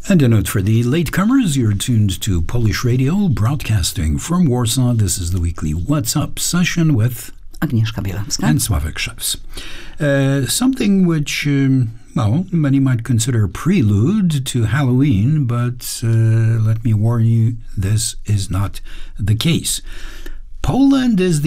And a note for the latecomers, you're tuned to Polish Radio, broadcasting from Warsaw. This is the weekly What's Up session with Agnieszka Bielawska and Sławek Szewc. Something which, many might consider a prelude to Halloween, but let me warn you, this is not the case. Poland is the